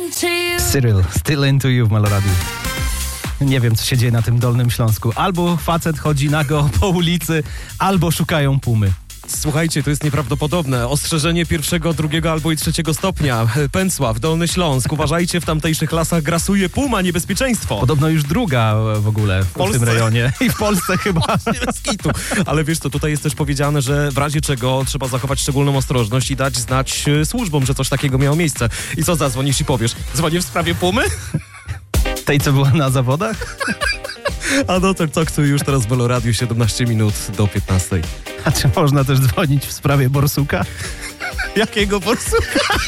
Cyril, Still Into You w Meloradiu. Nie wiem, co się dzieje na tym Dolnym Śląsku. Albo facet chodzi nago po ulicy, albo szukają pumy. Słuchajcie, to jest nieprawdopodobne. Ostrzeżenie 1., 2. albo i 3. stopnia. Pęcław, Dolny Śląsk. Uważajcie, w tamtejszych lasach grasuje puma, niebezpieczeństwo. Podobno już druga w ogóle w tym rejonie. I w Polsce chyba. Bez kitu. Ale wiesz co, tutaj jest też powiedziane, że w razie czego trzeba zachować szczególną ostrożność i dać znać służbom, że coś takiego miało miejsce. I co, zadzwonisz i powiesz? Dzwonię w sprawie pumy? Tej, co była na zawodach? A do Talksu już teraz w Meloradiu 17 minut do 15. A czy można też dzwonić w sprawie borsuka? Jakiego borsuka?